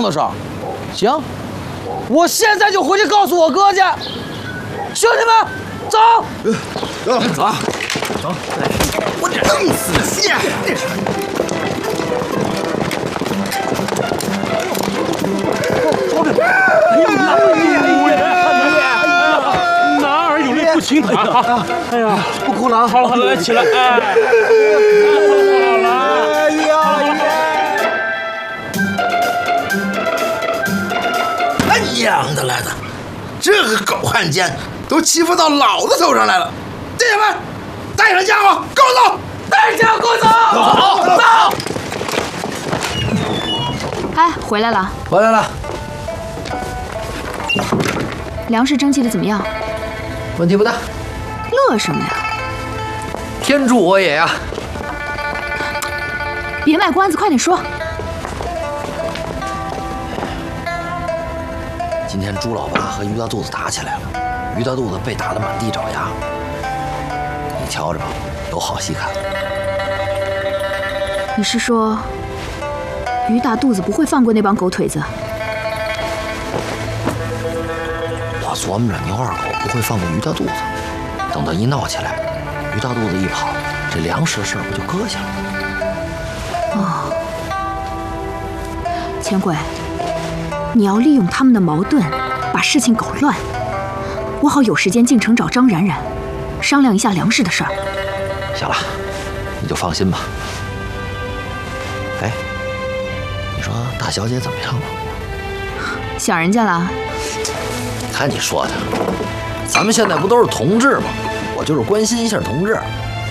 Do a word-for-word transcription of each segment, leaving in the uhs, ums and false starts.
的事儿。行，我现在就回去告诉我哥去。兄弟们，走！ 走走走！我弄死你！ 哎呦呀！男儿有泪不轻弹啊！哎呀， 不哭了啊！ 好了好了，来起来！哎， 哎呀！他娘的来的，这个狗汉奸都欺负到老子头上来了！弟兄们，带上家伙，跟我走！带家伙，跟我走！走走！ 哎，回来了， 回来了。 粮食征集的怎么样？ 问题不大。 乐什么呀？ 天助我也呀！ 别卖关子，快点说。 今天朱老八和于大肚子打起来了，于大肚子被打得满地找牙。你瞧着吧，有好戏看。 你是说，于大肚子不会放过那帮狗腿子？ 我琢磨着牛二狗不会放过于大肚子，等他一闹起来，于大肚子一跑，这粮食的事儿不就搁下了？ 哦，钱鬼，你要利用他们的矛盾，把事情搞乱，我好有时间进城找张冉冉，商量一下粮食的事儿。 行了，你就放心吧。哎，你说大小姐怎么样了？ 想人家了？ 看你说的，咱们现在不都是同志吗？我就是关心一下同志。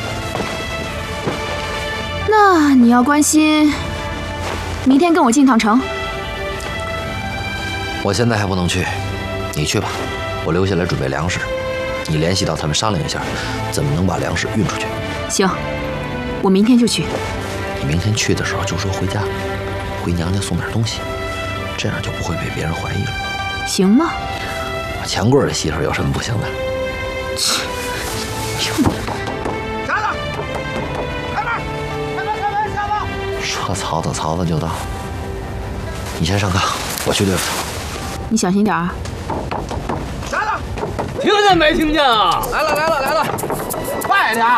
那你要关心，明天跟我进趟城。 我现在还不能去，你去吧，我留下来准备粮食。你联系到他们商量一下，怎么能把粮食运出去。 行，我明天就去。 你明天去的时候就说回家，回娘家送点东西，这样就不会被别人怀疑了。 行吗？ 我钱贵的媳妇有什么不行的？ 瞎子，开门！开门！开门！瞎子！ 说曹操，曹操就到。你先上炕，我去对付他。 你小心点啊！ 瞎子， 听见没听见啊？ 来了来了来了， 快点！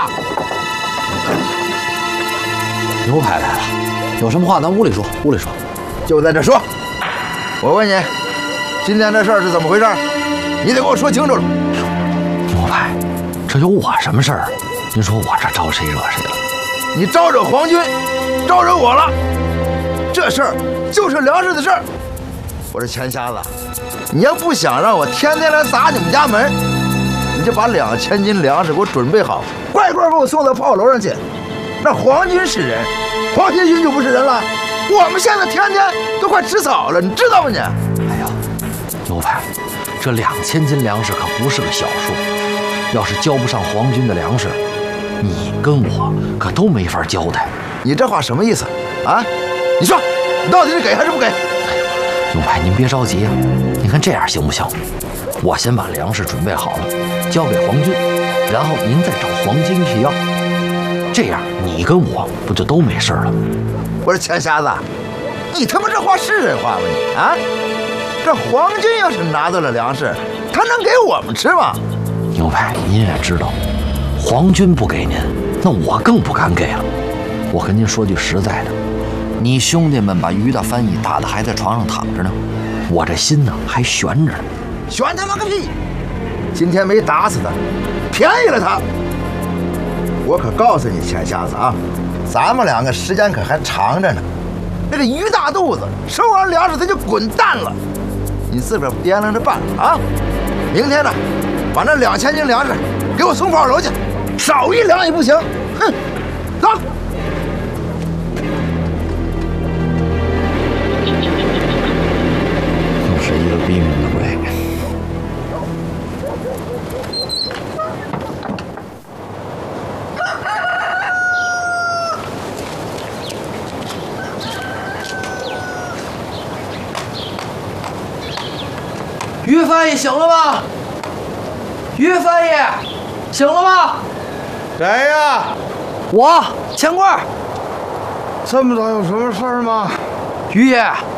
牛排来了，有什么话咱屋里说，屋里说。 就在这说。我问你，今天这事儿是怎么回事？你得给我说清楚了。 牛排，这有我什么事儿？您说我这招谁惹谁了？ 你招惹皇军，招惹我了。这事儿就是粮食的事儿。我说钱瞎子，你要不想让我天天来砸你们家门，你就把两千斤粮食给我准备好，乖乖给我送到炮楼上去。那皇军是人，黄巾军就不是人了。我们现在天天都快吃草了，你知道吗你？ 哎呀，牛排，这两千斤粮食可不是个小数，要是交不上皇军的粮食，你跟我可都没法交代。 你这话什么意思啊？你说，你到底是给还是不给？ 牛排，您别着急啊，您看这样行不行？我先把粮食准备好了，交给皇军，然后您再找皇军去要，这样你跟我不就都没事了？ 我说钱瞎子，你他妈这话是人话吗你啊？这皇军要是拿到了粮食，他能给我们吃吗？ 牛排，您也知道，皇军不给您，那我更不敢给了。我跟您说句实在的，你兄弟们把于大翻译打得还在床上躺着呢，我这心呢还悬着呢。 悬他妈个屁！今天没打死他，便宜了他。我可告诉你钱瞎子啊，咱们两个时间可还长着呢。那个于大肚子收完粮食他就滚蛋了，你自个儿掂量着办啊！明天呢，把那两千斤粮食给我送炮楼去，少一两也不行。哼，走。 又是一个逼命的鬼。于翻译醒了吗？于翻译醒了吗？ 谁呀？ 我钱贵。 这么早有什么事儿吗？ 于爷，